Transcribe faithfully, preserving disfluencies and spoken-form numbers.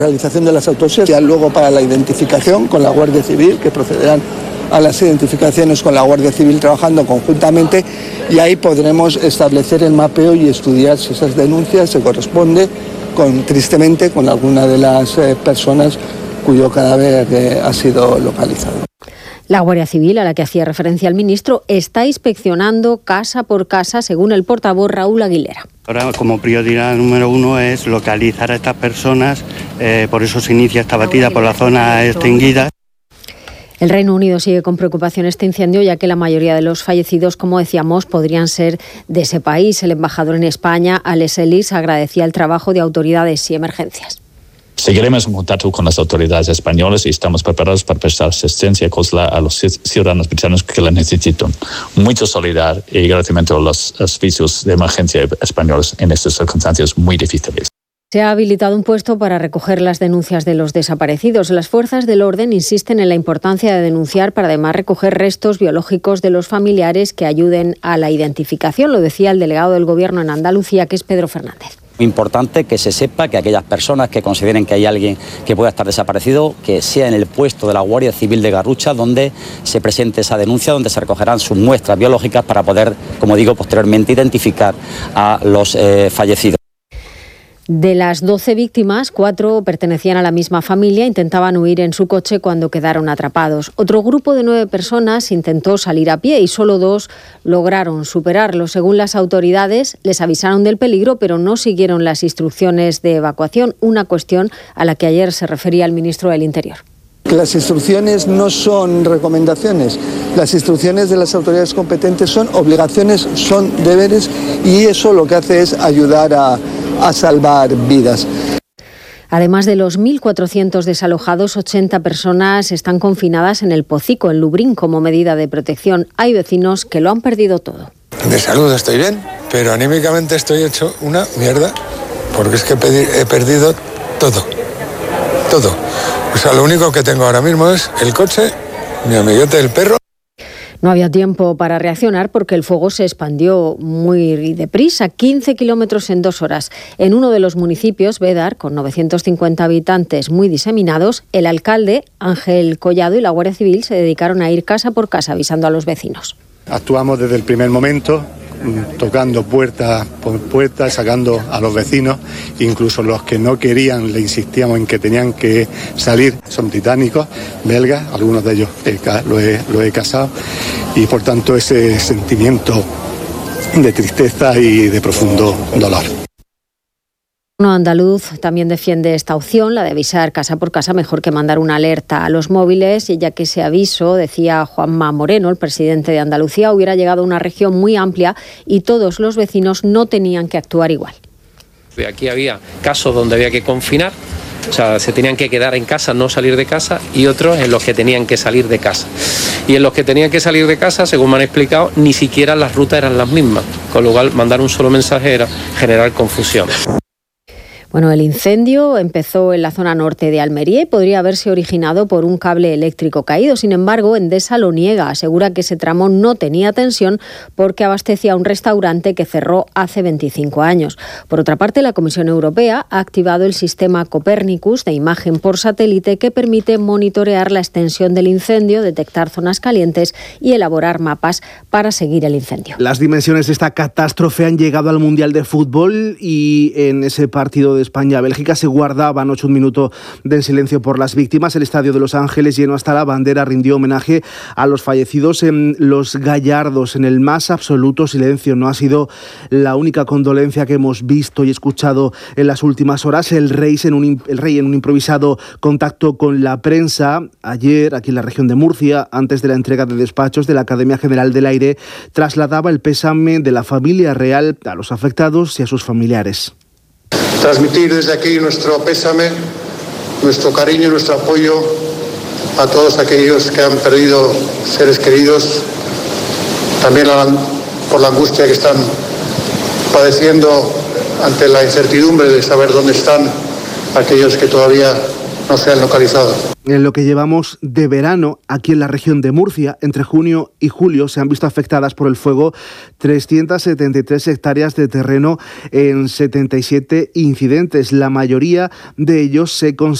Realización de las autopsias, ya luego para la identificación con la Guardia Civil, que procederán a las identificaciones con la Guardia Civil trabajando conjuntamente, y ahí podremos establecer el mapeo y estudiar si esas denuncias se corresponden con, tristemente, con alguna de las eh, personas cuyo cadáver eh, ha sido localizado. La Guardia Civil, a la que hacía referencia el ministro, está inspeccionando casa por casa, según el portavoz Raúl Aguilera. Ahora, como prioridad número uno es localizar a estas personas, eh, por eso se inicia esta batida por la zona extinguida. El Reino Unido sigue con preocupación este incendio, ya que la mayoría de los fallecidos, como decíamos, podrían ser de ese país. El embajador en España, Alex Ellis, agradecía el trabajo de autoridades y emergencias. Seguiremos en contacto con las autoridades españolas y estamos preparados para prestar asistencia a los ciudadanos británicos que la necesitan. Mucho solidaridad y agradecimiento a los servicios de emergencia españoles en estas circunstancias muy difíciles. Se ha habilitado un puesto para recoger las denuncias de los desaparecidos. Las fuerzas del orden insisten en la importancia de denunciar para además recoger restos biológicos de los familiares que ayuden a la identificación. Lo decía el delegado del Gobierno en Andalucía, que es Pedro Fernández. Importante que se sepa que aquellas personas que consideren que hay alguien que pueda estar desaparecido, que sea en el puesto de la Guardia Civil de Garrucha donde se presente esa denuncia, donde se recogerán sus muestras biológicas para poder, como digo, posteriormente identificar a los eh, fallecidos. De las doce víctimas, cuatro pertenecían a la misma familia, intentaban huir en su coche cuando quedaron atrapados. Otro grupo de nueve personas intentó salir a pie y solo dos lograron superarlo. Según las autoridades, les avisaron del peligro, pero no siguieron las instrucciones de evacuación, una cuestión a la que ayer se refería el ministro del Interior. Las instrucciones no son recomendaciones, las instrucciones de las autoridades competentes son obligaciones, son deberes, y eso lo que hace es ayudar a, a salvar vidas. Además de los mil cuatrocientos desalojados, ochenta personas están confinadas en el Pocico, en Lubrín, como medida de protección. Hay vecinos que lo han perdido todo. De salud estoy bien, pero anímicamente estoy hecho una mierda, porque es que he perdido todo, todo. O sea, lo único que tengo ahora mismo es el coche, mi amiguete el perro. No había tiempo para reaccionar porque el fuego se expandió muy deprisa, quince kilómetros en dos horas. En uno de los municipios, Bédar, con novecientos cincuenta habitantes muy diseminados, el alcalde, Ángel Collado, y la Guardia Civil se dedicaron a ir casa por casa avisando a los vecinos. Actuamos desde el primer momento, tocando puerta por puerta, sacando a los vecinos, incluso los que no querían, le insistíamos en que tenían que salir. Son británicos, belgas, algunos de ellos he, lo, he, lo he casado, y por tanto ese sentimiento de tristeza y de profundo dolor. El gobierno andaluz también defiende esta opción, la de avisar casa por casa, mejor que mandar una alerta a los móviles, ya que ese aviso, decía Juanma Moreno, el presidente de Andalucía, hubiera llegado a una región muy amplia y todos los vecinos no tenían que actuar igual. Aquí había casos donde había que confinar, o sea, se tenían que quedar en casa, no salir de casa, y otros en los que tenían que salir de casa. Y en los que tenían que salir de casa, según me han explicado, ni siquiera las rutas eran las mismas, con lo cual mandar un solo mensaje era generar confusión. Bueno, el incendio empezó en la zona norte de Almería y podría haberse originado por un cable eléctrico caído. Sin embargo, Endesa lo niega, asegura que ese tramo no tenía tensión porque abastecía a un restaurante que cerró hace veinticinco años. Por otra parte, la Comisión Europea ha activado el sistema Copernicus de imagen por satélite que permite monitorear la extensión del incendio, detectar zonas calientes y elaborar mapas para seguir el incendio. Las dimensiones de esta catástrofe han llegado al Mundial de Fútbol y en ese partido de España-Bélgica se guardaba anoche un minuto de silencio por las víctimas. El estadio de Los Ángeles, lleno hasta la bandera, rindió homenaje a los fallecidos en Los Gallardos en el más absoluto silencio. No ha sido la única condolencia que hemos visto y escuchado en las últimas horas. El rey en un, el rey en un improvisado contacto con la prensa ayer aquí en la región de Murcia, antes de la entrega de despachos de la Academia General del Aire, trasladaba el pésame de la familia real a los afectados y a sus familiares. Transmitir desde aquí nuestro pésame, nuestro cariño y nuestro apoyo a todos aquellos que han perdido seres queridos, también por la angustia que están padeciendo ante la incertidumbre de saber dónde están aquellos que todavía no sean localizados. En lo que llevamos de verano, aquí en la región de Murcia, entre junio y julio se han visto afectadas por el fuego trescientas setenta y tres hectáreas de terreno en setenta y siete incidentes. La mayoría de ellos se consideran